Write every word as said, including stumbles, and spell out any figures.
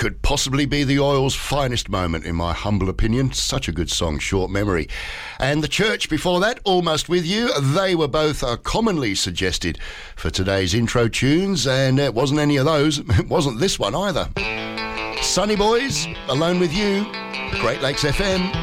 could possibly be the Oil's finest moment, in my humble opinion. Such a good song, Short Memory. And The Church before that, Almost With You. They were both uh, commonly suggested for today's intro tunes, and it wasn't any of those. It wasn't this one either. Sunny Boys, Alone With You, Great Lakes F M.